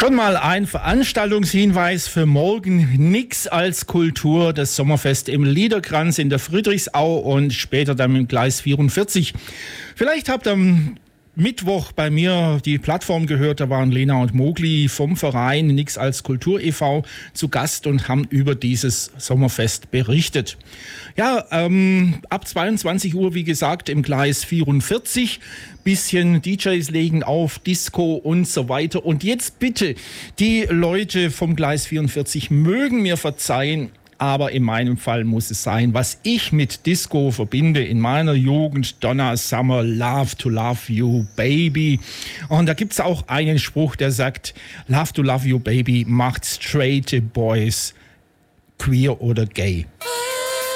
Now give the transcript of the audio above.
Schon mal ein Veranstaltungshinweis für morgen. Nix als Kultur, das Sommerfest im Liederkranz in der Friedrichsau und später dann im Gleis 44. Vielleicht habt ihr am Mittwoch bei mir die Plattform gehört, da waren Lena und Mogli vom Verein Nix als Kultur e.V. zu Gast und haben über dieses Sommerfest berichtet. Ja, ab 22 Uhr, wie gesagt, im Gleis 44, bisschen DJs legen auf, Disco und so weiter. Und jetzt bitte, die Leute vom Gleis 44 mögen mir verzeihen, aber in meinem Fall muss es sein, was ich mit Disco verbinde in meiner Jugend. Donna Summer, Love to Love You, Baby. Und da gibt's auch einen Spruch, der sagt, Love to Love You, Baby macht straight boys queer oder gay.